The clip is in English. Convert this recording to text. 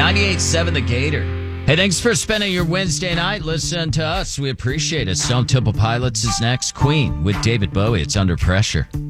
98.7 The Gator. Hey, thanks for spending your Wednesday night listening to us. We appreciate it. Stone Temple Pilots is next. Queen with David Bowie. It's Under Pressure.